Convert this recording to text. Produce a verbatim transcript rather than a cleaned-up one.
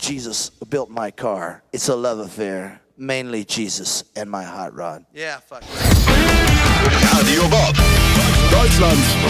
Jesus who built my car. It's a love affair. Mainly Jesus and my hot rod. Yeah, fuck. Radio Bob. Deutschlands